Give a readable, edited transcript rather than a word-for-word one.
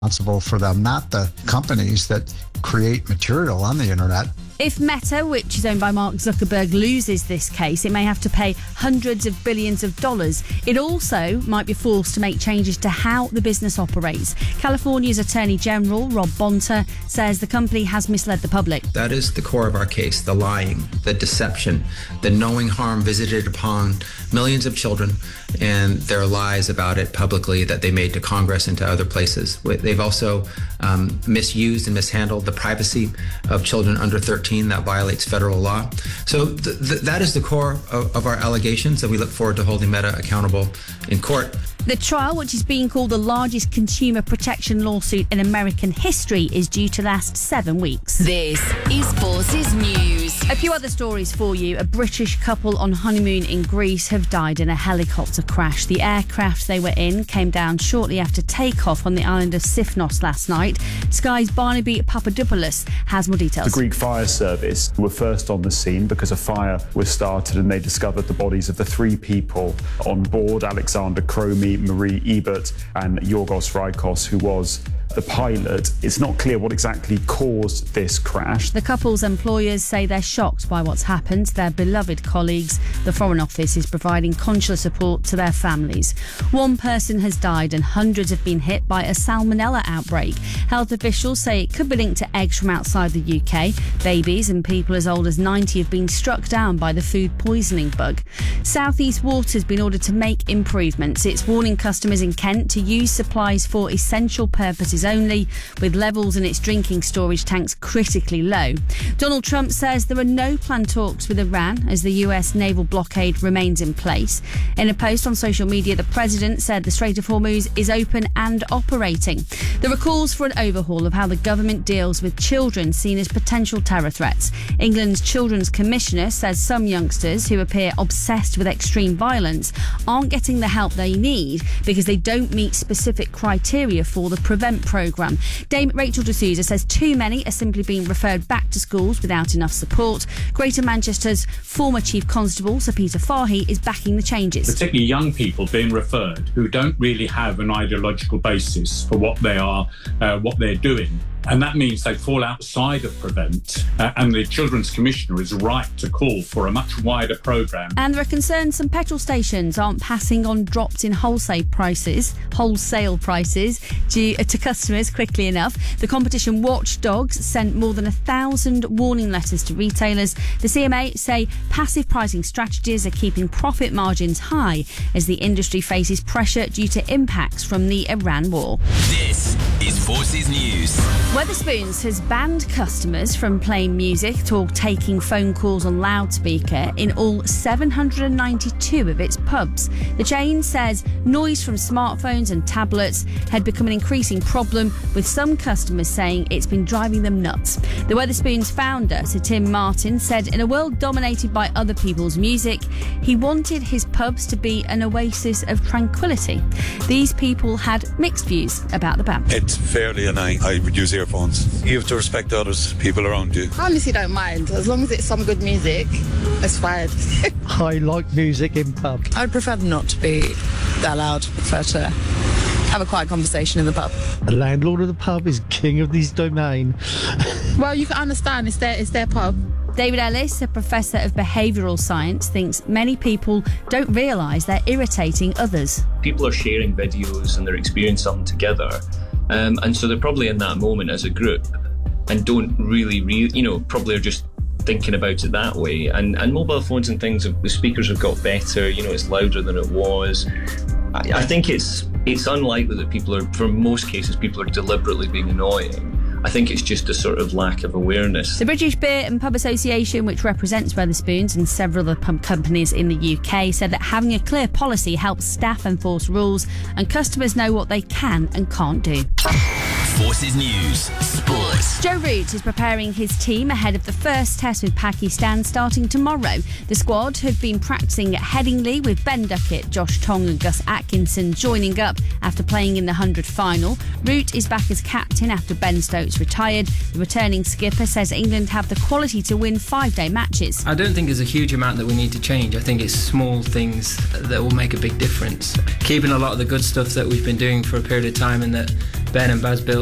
responsible for them, not the companies that create material on the internet. If Meta, which is owned by Mark Zuckerberg, loses this case, it may have to pay hundreds of billions of dollars. It also might be forced to make changes to how the business operates. California's Attorney General, Rob Bonta, says the company has misled the public. That is the core of our case, the lying, the deception, the knowing harm visited upon millions of children and their lies about it publicly that they made to Congress and to other places. They've also misused and mishandled the privacy of children under 13. That violates federal law. So that is the core of our allegations, and we look forward to holding Meta accountable in court. The trial, which is being called the largest consumer protection lawsuit in American history, is due to last 7 weeks. This is Forces News. A few other stories for you. A British couple on honeymoon in Greece have died in a helicopter crash. The aircraft they were in came down shortly after takeoff on the island of Sifnos last night. Sky's Barnaby Papadopoulos has more details. The Greek fire service were first on the scene because a fire was started and they discovered the bodies of the 3 people on board: Alexander Cromie, Marie Ebert and Yorgos Rikos, who was the pilot. It's not clear what exactly caused this crash. The couple's employers say they're shocked by what's happened to their beloved colleagues. The Foreign Office is providing consular support to their families. 1 person has died and hundreds have been hit by a salmonella outbreak. Health officials say it could be linked to eggs from outside the UK. Babies and people as old as 90 have been struck down by the food poisoning bug. South East Water has been ordered to make improvements. It's warning customers in Kent to use supplies for essential purposes only, with levels in its drinking storage tanks critically low. Donald Trump says there are no planned talks with Iran as the US naval blockade remains in place. In a post on social media, the president said the Strait of Hormuz is open and operating. There are calls for an overhaul of how the government deals with children seen as potential terror threats. England's Children's Commissioner says some youngsters who appear obsessed with extreme violence aren't getting the help they need because they don't meet specific criteria for the Prevent programme. Dame Rachel D'Souza says too many are simply being referred back to schools without enough support. Greater Manchester's former Chief Constable, Sir Peter Fahey, is backing the changes. Particularly young people being referred who don't really have an ideological basis for what they are, what they're doing. And that means they fall outside of Prevent, and the Children's Commissioner is right to call for a much wider programme. And there are concerns some petrol stations aren't passing on drops in wholesale prices to customers quickly enough. The competition watchdogs sent more than 1,000 warning letters to retailers. The CMA say passive pricing strategies are keeping profit margins high as the industry faces pressure due to impacts from the Iran war. This is Forces News. Wetherspoons has banned customers from playing music or taking phone calls on loudspeaker in all 792 of its pubs. The chain says noise from smartphones and tablets had become an increasing problem, with some customers saying it's been driving them nuts. The Wetherspoons founder, Sir Tim Martin, said in a world dominated by other people's music, he wanted his pubs to be an oasis of tranquility. These people had mixed views about the ban. It's fairly annoying. I would use earphones. You have to respect others, people around you. I honestly don't mind. As long as it's some good music, it's fine. I like music in pub. I would prefer not to be that loud. I prefer to have a quiet conversation in the pub. The landlord of the pub is king of this domain. Well, you can understand it's their pub. David Ellis, a professor of behavioural science, thinks many people don't realise they're irritating others. People are sharing videos and they're experiencing something together. And so they're probably in that moment as a group and don't really, probably are just thinking about it that way. And mobile phones and things, the speakers have got better, it's louder than it was. I think it's unlikely that for most cases, people are deliberately being annoying. I think it's just a sort of lack of awareness. The British Beer and Pub Association, which represents Wetherspoons and several other pub companies in the UK, said that having a clear policy helps staff enforce rules and customers know what they can and can't do. Forces News Sports. Joe Root is preparing his team ahead of the first test with Pakistan starting tomorrow. The squad have been practising at Headingley with Ben Duckett, Josh Tong and Gus Atkinson joining up after playing in the 100 final. Root is back as captain after Ben Stokes retired. The returning skipper says England have the quality to win 5-day matches. I don't think there's a huge amount that we need to change. I think it's small things that will make a big difference. Keeping a lot of the good stuff that we've been doing for a period of time and that Ben and Baz built